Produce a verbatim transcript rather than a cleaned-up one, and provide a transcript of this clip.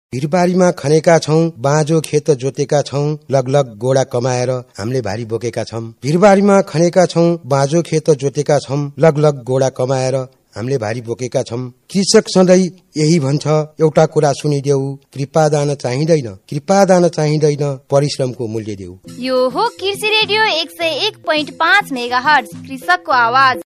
भिरबारीमा खनेका छौं, बाँझो खेत जोतेका छौं, लगलग गोडा कमाएर हामीले भारी बोकेका छौं। भिरबारीमा खनेका छौं, बाँझो खेत जोतेका छौं, लगलग गोडा कमाएर हामीले भारी बोकेका छौं। कृषक सधैँ यही भन्छ, एउटा कुरा सुनिदेऊ, कृपादान चाहिँदैन, कृपादान चाहिँदैन, परिश्रमको मूल्य देऊ। यो हो कृषि रेडियो एक सय एक पोइन्ट पाँच मेगा हर्ज, कृषकको आवाज।